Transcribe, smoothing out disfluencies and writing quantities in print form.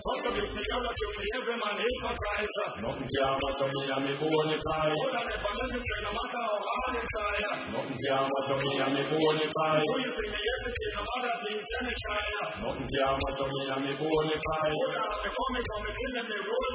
Such a beauty, every man is for Christ. Nothing can mash up me and me bone pie. Hold on, if I'm listening, no matter how hard it try. Nothing can mash up me and me bone pie. So you see me yesterday, no matter things any try. Nothing can mash up me and me bone pie. Hold on, they call me, kill them, they roll